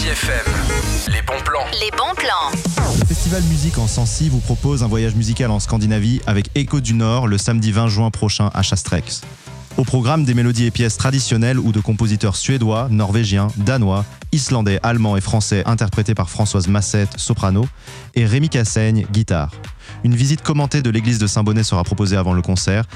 FM, les bons plans. Les bons plans. Le festival Musique en Sancy vous propose un voyage musical en Scandinavie avec Echo du Nord le samedi 20 juin prochain à Chastrex. Au programme, des mélodies et pièces traditionnelles ou de compositeurs suédois, norvégiens, danois, islandais, allemands et français interprétés par Françoise Massette, soprano, et Rémi Cassaigne, guitare. Une visite commentée de l'église de Saint-Bonnet sera proposée avant le concert,